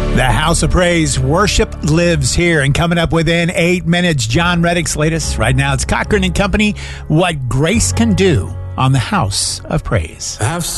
The House of Praise worship lives here, and coming up within 8 minutes, John Reddick's latest. Right now, it's Cochran and Company, What Grace Can Do on the House of Praise. I've